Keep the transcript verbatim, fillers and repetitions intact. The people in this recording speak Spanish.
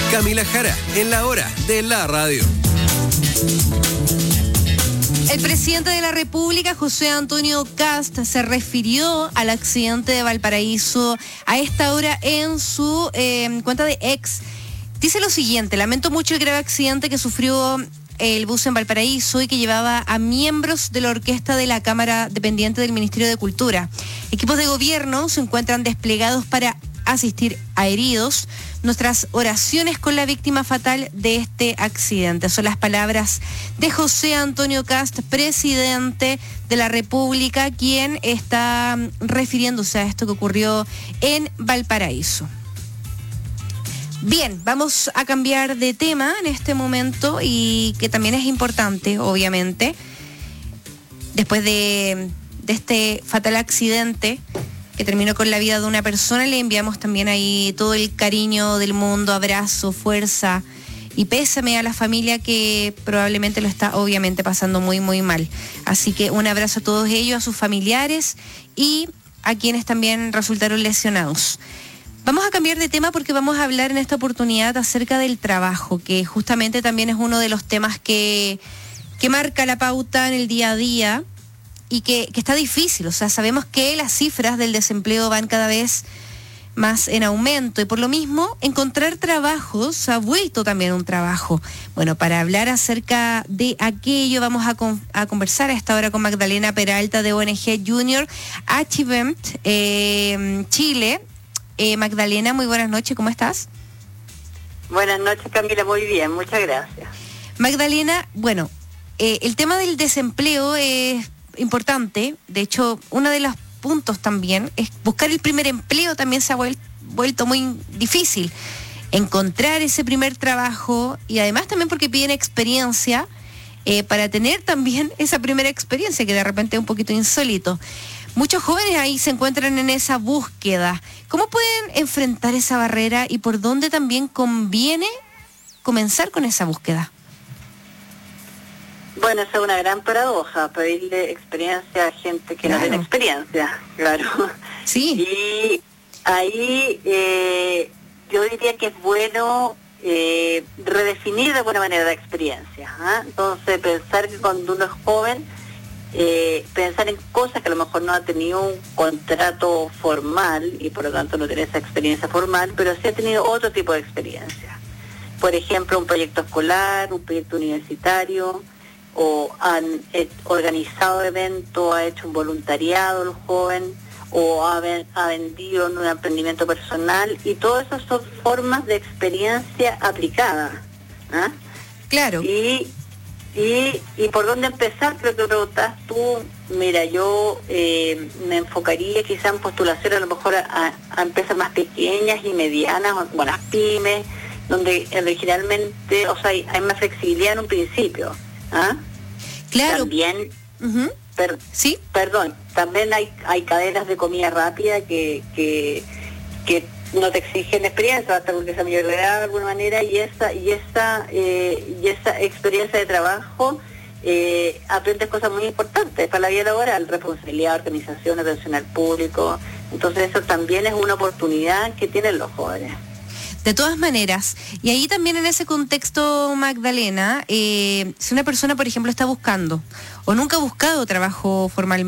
Camila Jara, en la hora de la radio. El presidente de la República, José Antonio Kast, se refirió al accidente de Valparaíso a esta hora en su eh, cuenta de X. Dice lo siguiente: lamento mucho el grave accidente que sufrió el bus en Valparaíso y que llevaba a miembros de la orquesta de la Cámara dependiente del Ministerio de Cultura. Equipos de gobierno se encuentran desplegados para asistir a heridos. Nuestras oraciones con la víctima fatal de este accidente. Son las palabras de José Antonio Kast, presidente de la República, quien está refiriéndose a esto que ocurrió en Valparaíso. Bien, vamos a cambiar de tema en este momento y que también es importante, obviamente, después de, de este fatal accidente que terminó con la vida de una persona. Le enviamos también ahí todo el cariño del mundo, abrazo, fuerza y pésame a la familia que probablemente lo está obviamente pasando muy, muy mal. Así que un abrazo a todos ellos, a sus familiares y a quienes también resultaron lesionados. Vamos a cambiar de tema porque vamos a hablar en esta oportunidad acerca del trabajo, que justamente también es uno de los temas que, que marca la pauta en el día a día. Y que, que está difícil, o sea, sabemos que las cifras del desempleo van cada vez más en aumento y por lo mismo encontrar trabajo se ha vuelto también un trabajo. Bueno, para hablar acerca de aquello vamos a, con, a conversar a esta hora con Magdalena Peralta de O N G Junior Achievement eh, Chile. Eh, Magdalena, muy buenas noches, ¿cómo estás? Buenas noches, Camila, muy bien, muchas gracias. Magdalena, bueno, eh, el tema del desempleo es importante. De hecho, uno de los puntos también es buscar el primer empleo. También se ha vuel- vuelto muy difícil encontrar ese primer trabajo y además también porque piden experiencia eh, para tener también esa primera experiencia que de repente es un poquito insólito. Muchos jóvenes ahí se encuentran en esa búsqueda. ¿Cómo pueden enfrentar esa barrera y por dónde también conviene comenzar con esa búsqueda? Bueno, esa es una gran paradoja, pedirle experiencia a gente que claro. no tiene experiencia, claro. Sí. Y ahí eh, yo diría que es bueno eh, redefinir de alguna manera la experiencia. ¿eh? Entonces, pensar que cuando uno es joven, eh, pensar en cosas que a lo mejor no ha tenido un contrato formal y por lo tanto no tiene esa experiencia formal, pero sí ha tenido otro tipo de experiencia. Por ejemplo, un proyecto escolar, un proyecto universitario, o han eh, organizado eventos, ha hecho un voluntariado el joven, o ha, ven, ha vendido en un emprendimiento personal, y todas esas son formas de experiencia aplicada. ¿eh? Claro. Y, y, y por dónde empezar, creo que preguntas tú. Mira, yo eh, me enfocaría quizá en postulación a lo mejor a, a empresas más pequeñas y medianas, bueno, las pymes, donde originalmente, o sea, hay, hay más flexibilidad en un principio. ¿Ah? Claro. También, uh-huh. per, sí, perdón, también hay hay cadenas de comida rápida que que, que no te exigen experiencia, hasta porque esa mayor edad de alguna manera, y esa y esa eh, y esa experiencia de trabajo eh, aprendes cosas muy importantes para la vida laboral, responsabilidad, organización, atención al público. Entonces eso también es una oportunidad que tienen los jóvenes. De todas maneras, y ahí también en ese contexto, Magdalena, eh, si una persona, por ejemplo, está buscando o nunca ha buscado trabajo formalmente,